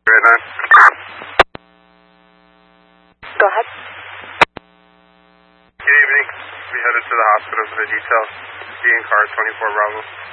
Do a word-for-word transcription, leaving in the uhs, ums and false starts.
right now. Go ahead. Good evening. We headed to the hospital for the details. Be in car twenty-four Bravo.